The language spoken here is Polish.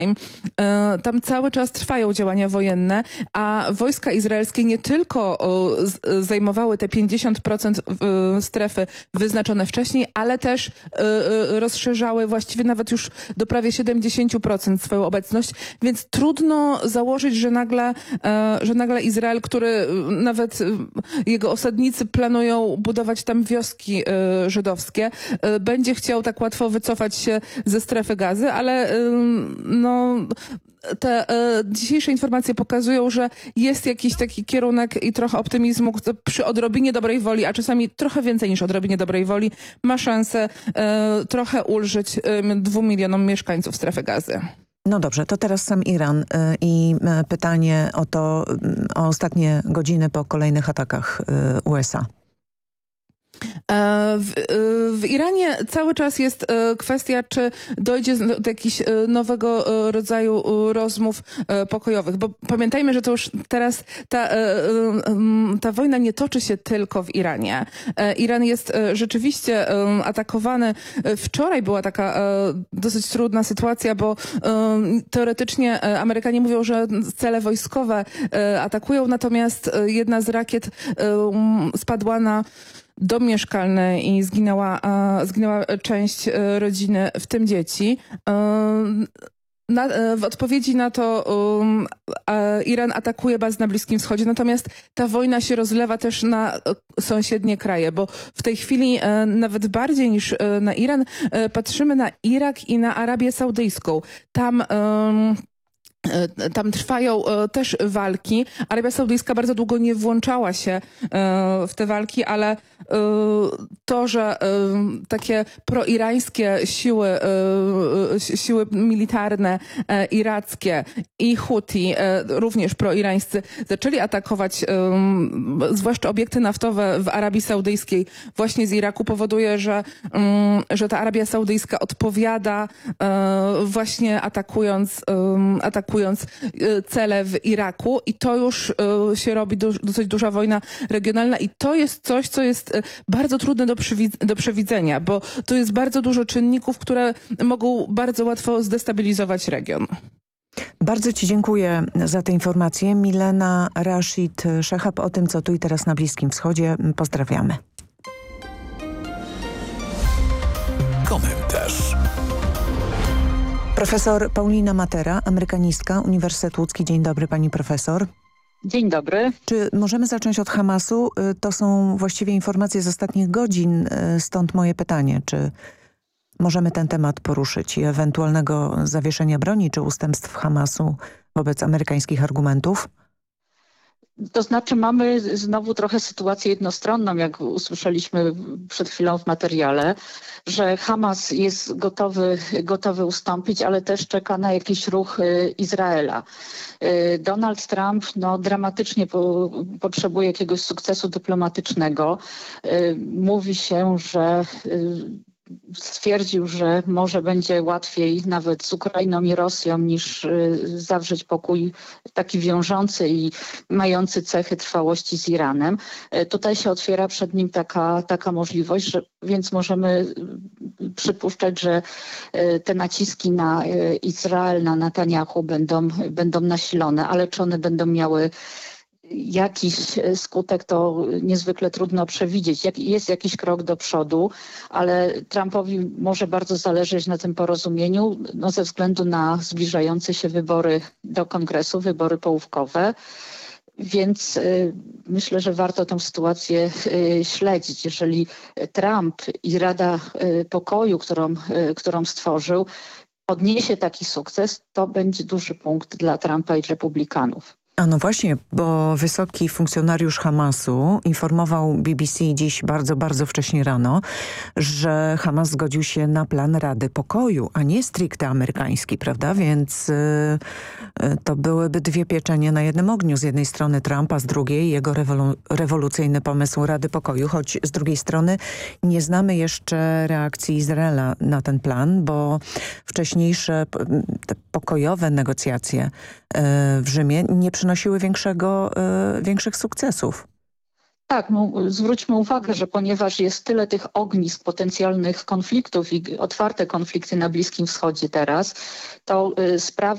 Tam cały czas trwają działania wojenne, a wojska izraelskie nie tylko zajmowały te 50% strefy wyznaczone wcześniej, ale też rozszerzały właściwie nawet już do prawie 70% swoją obecność, więc trudno założyć, że nagle Izrael, który nawet jego osadnicy planują budować tam wioski żydowskie, będzie chciał tak łatwo wycofać się ze strefy Gazy, ale te dzisiejsze informacje pokazują, że jest jakiś taki kierunek i trochę optymizmu przy odrobinie dobrej woli, a czasami trochę więcej niż odrobinie dobrej woli, ma szansę trochę ulżyć 2 milionom mieszkańców strefy Gazy. No dobrze, to teraz sam Iran i pytanie o ostatnie godziny po kolejnych atakach USA. W Iranie cały czas jest kwestia, czy dojdzie do jakiegoś nowego rodzaju rozmów pokojowych, bo pamiętajmy, że to już teraz ta wojna nie toczy się tylko w Iranie. Iran jest rzeczywiście atakowany. Wczoraj była taka dosyć trudna sytuacja, bo teoretycznie Amerykanie mówią, że cele wojskowe atakują, natomiast jedna z rakiet spadła na dom mieszkalny i zginęła część rodziny, w tym dzieci. W odpowiedzi na to Iran atakuje bazy na Bliskim Wschodzie, natomiast ta wojna się rozlewa też na sąsiednie kraje, bo w tej chwili nawet bardziej niż na Iran patrzymy na Irak i na Arabię Saudyjską. Tam trwają też walki. Arabia Saudyjska bardzo długo nie włączała się w te walki, ale to, że takie proirańskie siły militarne irackie i Huti, również proirańscy, zaczęli atakować zwłaszcza obiekty naftowe w Arabii Saudyjskiej właśnie z Iraku, powoduje, że ta Arabia Saudyjska odpowiada właśnie atakując cele w Iraku i to już się robi dosyć duża wojna regionalna i to jest coś, co jest bardzo trudne do przewidzenia, bo to jest bardzo dużo czynników, które mogą bardzo łatwo zdestabilizować region. Bardzo Ci dziękuję za te informacje. Milena Rashid Szechab o tym, co tu i teraz na Bliskim Wschodzie. Pozdrawiamy. Komentarz. Profesor Paulina Matera, amerykanistka, Uniwersytet Łódzki. Dzień dobry, pani profesor. Dzień dobry. Czy możemy zacząć od Hamasu? To są właściwie informacje z ostatnich godzin, stąd moje pytanie. Czy możemy ten temat poruszyć i ewentualnego zawieszenia broni czy ustępstw Hamasu wobec amerykańskich argumentów? To znaczy mamy znowu trochę sytuację jednostronną, jak usłyszeliśmy przed chwilą w materiale, że Hamas jest gotowy ustąpić, ale też czeka na jakiś ruch Izraela. Donald Trump dramatycznie potrzebuje jakiegoś sukcesu dyplomatycznego. Mówi się, że stwierdził, że może będzie łatwiej nawet z Ukrainą i Rosją niż zawrzeć pokój taki wiążący i mający cechy trwałości z Iranem. Tutaj się otwiera przed nim taka możliwość, więc możemy przypuszczać, że te naciski na Izrael, na Netanyahu będą nasilone, ale czy one będą miały jakiś skutek, to niezwykle trudno przewidzieć. Jest jakiś krok do przodu, ale Trumpowi może bardzo zależeć na tym porozumieniu ze względu na zbliżające się wybory do Kongresu, wybory połówkowe. Więc myślę, że warto tę sytuację śledzić. Jeżeli Trump i Rada Pokoju, którą stworzył, odniesie taki sukces, to będzie duży punkt dla Trumpa i Republikanów. A no właśnie, bo wysoki funkcjonariusz Hamasu informował BBC dziś bardzo, bardzo wcześnie rano, że Hamas zgodził się na plan Rady Pokoju, a nie stricte amerykański, prawda? Więc to byłyby dwie pieczenie na jednym ogniu. Z jednej strony Trumpa, z drugiej jego rewolucyjny pomysł Rady Pokoju, choć z drugiej strony nie znamy jeszcze reakcji Izraela na ten plan, bo wcześniejsze te pokojowe negocjacje w Rzymie nie przynosiły większych sukcesów. Tak, zwróćmy uwagę, że ponieważ jest tyle tych ognisk potencjalnych konfliktów i otwarte konflikty na Bliskim Wschodzie teraz, to sprawa